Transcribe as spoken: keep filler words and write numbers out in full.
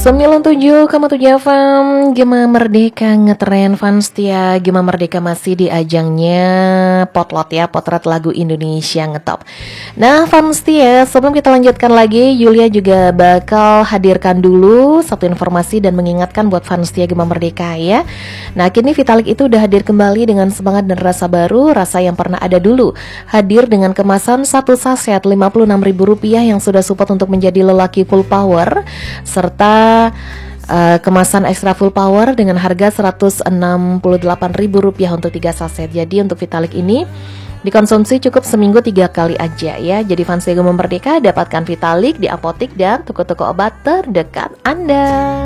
sembilan puluh tujuh koma tujuh F M Gema Merdeka ngetren fans setia. Gema Merdeka masih di ajangnya Potlot ya, Potret Lagu Indonesia Ngetop. Nah fans setia, sebelum kita lanjutkan lagi, Yulia juga bakal hadirkan dulu satu informasi dan mengingatkan buat fans setia Gema Merdeka ya. Nah kini Vitalik itu udah hadir kembali dengan semangat dan rasa baru, rasa yang pernah ada dulu. Hadir dengan kemasan satu saset lima puluh enam ribu rupiah yang sudah support untuk menjadi lelaki full power, serta Uh, kemasan ekstra full power dengan harga seratus enam puluh delapan ribu rupiah untuk tiga saset. Jadi untuk Vitalik ini dikonsumsi cukup seminggu tiga kali aja ya. Jadi fans Gema Merdeka dapatkan Vitalik di apotik dan toko-toko obat terdekat Anda.